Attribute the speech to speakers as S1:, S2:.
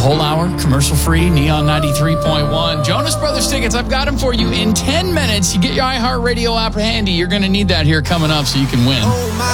S1: whole hour, commercial-free, Neon 93.1. Jonas Brothers tickets, I've got them for you in 10 minutes. You get your iHeartRadio app handy. You're going to need that here coming up so you can win.